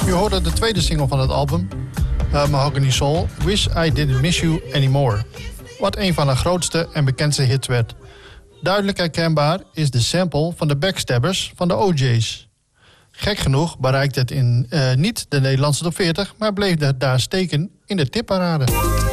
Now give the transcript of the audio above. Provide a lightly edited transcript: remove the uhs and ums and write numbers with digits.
U hoorde de tweede single van het album, Mahogany Soul, Wish I Didn't Miss You Anymore. Wat een van de grootste en bekendste hits werd. Duidelijk herkenbaar is de sample van de Backstabbers van de OJ's. Gek genoeg bereikte het niet de Nederlandse top 40, maar bleef het daar steken in de tipparade.